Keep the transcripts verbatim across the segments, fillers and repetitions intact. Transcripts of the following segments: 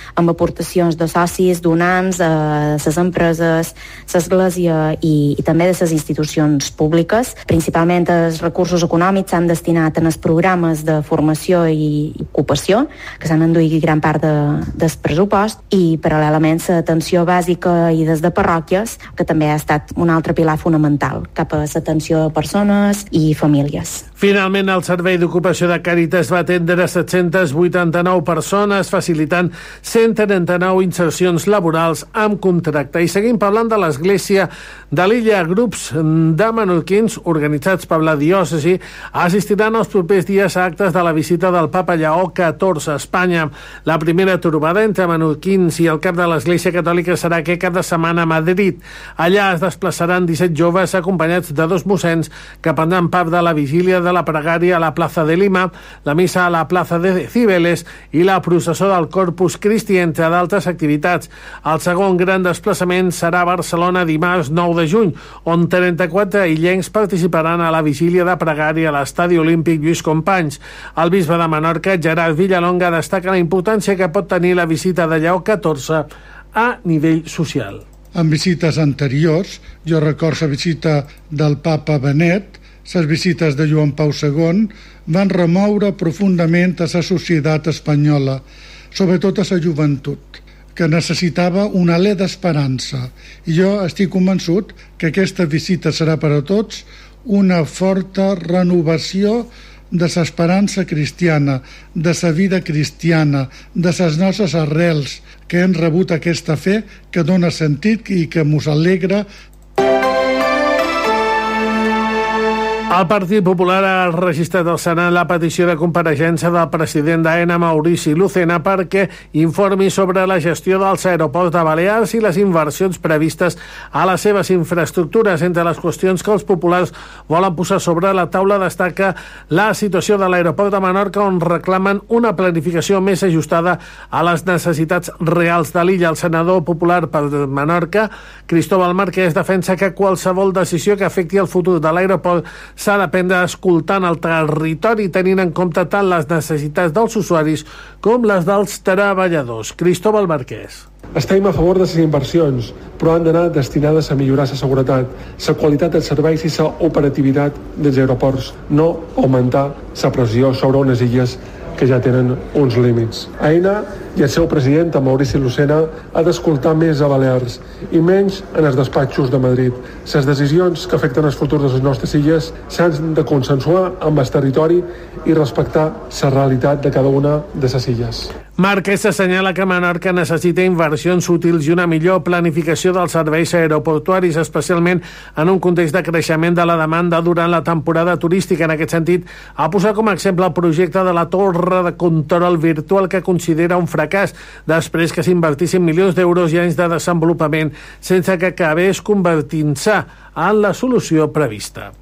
amb aportacions de socis, donants, a les empreses, l'església i, i també de les institucions públiques. Principalment els recursos econòmics s'han destinat en els programes de formació i ocupació, que s'han enduït gran part de, del pressupost, i paral·lelament l'atenció bàsica i des de parròquies, que també ha estat un altre pilar fonamental cap a l'atenció a persones i famílies. Finalment, el Servei d'Ocupació de Càritas va atendre set-cents vuitanta-nou persones, facilitant cent trenta-nou insercions laborals amb contracte. I seguim parlant de l'Església de l'Illa. Grups de menorquins organitzats per la diòcesi assistiran els propers dies a actes de la visita del Papa Lleó catorze a Espanya. La primera trobada entre menorquins i el cap de l'Església Catòlica serà aquest cap de setmana a Madrid. Allà es desplaçaran disset joves acompanyats de dos mossens que prendran part de la vigília de la pregària a la plaça de Lima, la missa a la plaça de Cibeles i la processó del Corpus Christi, entre d'altres activitats. El segon gran desplaçament serà a Barcelona dimarts nou de juny, on trenta-quatre illencs participaran a la vigília de pregària a l'Estadi Olímpic Lluís Companys. El bisbe de Menorca, Gerard Villalonga, destaca la importància que pot tenir la visita de Lleó catorze a nivell social. En visites anteriors, jo recordo la visita del papa Benet, les visites de Joan Pau segon van remoure profundament a la societat espanyola, sobretot a la joventut, que necessitava un alè d'esperança. I jo estic convençut que aquesta visita serà per a tots una forta renovació de l'esperança cristiana, de la vida cristiana, de les nostres arrels, que hem rebut aquesta fe que dona sentit i que mos alegra. El Partit Popular ha registrat al Senat la petició de compareixença del president d'AENA, Maurici Lucena, perquè informi sobre la gestió dels aeroports de Balears i les inversions previstes a les seves infraestructures. Entre les qüestions que els populars volen posar sobre la taula destaca la situació de l'aeroport de Menorca, on reclamen una planificació més ajustada a les necessitats reals de l'illa. El senador popular per Menorca, Cristóbal Marquès, defensa que qualsevol decisió que afecti el futur de l'aeroport s'ha de prendre escoltant el territori, tenint en compte tant les necessitats dels usuaris com les dels treballadors. Cristóbal Marquès. Estem a favor de les inversions, però han d'anar destinades a millorar la seguretat, la qualitat dels serveis i la operativitat dels aeroports, no augmentar la pressió sobre unes illes que ja tenen uns límits. AENA i el seu president, en Maurici Lucena, ha d'escoltar més a Balears i menys en els despatxos de Madrid. Les decisions que afecten el futur de les nostres illes s'han de consensuar amb el territori i respectar la realitat de cada una de les illes. Marquès assenyala que Menorca necessita inversions útils i una millor planificació dels serveis aeroportuaris, especialment en un context de creixement de la demanda durant la temporada turística. En aquest sentit, ha posat com a exemple el projecte de la torre de control virtual, que considera un fracàs després que s'invertissin milions d'euros i anys de desenvolupament sense que acabés convertint-se en la solució prevista.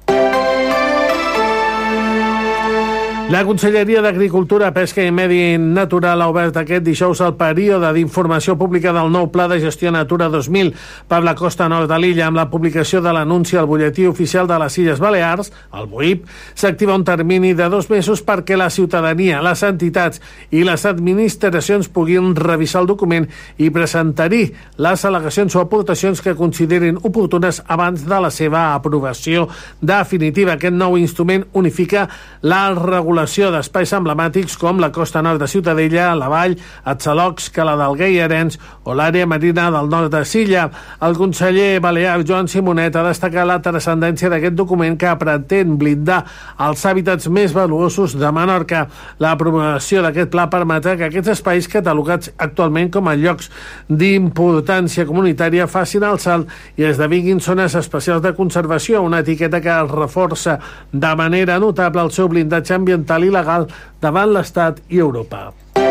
La Conselleria d'Agricultura, Pesca i Medi Natural ha obert aquest dijous el període d'informació pública del nou Pla de Gestió Natura dos mil per la costa nord de l'illa. Amb la publicació de l'anunci al butlletí oficial de les Illes Balears, el B O I P, s'activa un termini de dos mesos perquè la ciutadania, les entitats i les administracions puguin revisar el document i presentar-hi les al·legacions o aportacions que considerin oportunes abans de la seva aprovació definitiva. Aquest nou instrument unifica la regulació d'espais emblemàtics com la costa nord de Ciutadella, la Vall, Atxalocs, Cala d'Alguer i Arenys o l'àrea marina del nord de Silla. El conseller balear Joan Simonet ha destacat la transcendència d'aquest document, que pretén blindar els hàbitats més valuosos de Menorca. L'aprovació d'aquest pla permetrà que aquests espais, catalogats actualment com a llocs d'importància comunitària, facin el salt i esdevinguin zones especials de conservació, una etiqueta que reforça de manera notable el seu blindatge ambiental i legal davant l'Estat i Europa.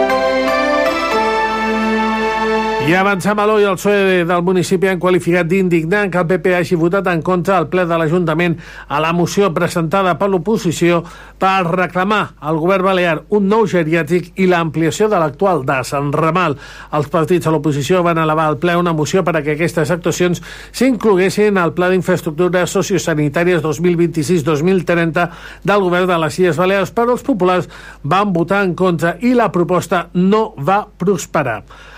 I avancem a l'O i el P S O E del municipi han qualificat d'indignant que el P P hagi votat en contra al ple de l'Ajuntament a la moció presentada per l'oposició per reclamar al govern balear un nou geriàtric i l'ampliació de l'actual de Sant Ramal. Els partits a l'oposició van elevar al ple una moció per a que aquestes actuacions s'incloguessin al Pla d'Infraestructures Sociosanitàries dos mil vint-i-sis dos mil trenta del govern de les Illes Balears, però els populars van votar en contra i la proposta no va prosperar.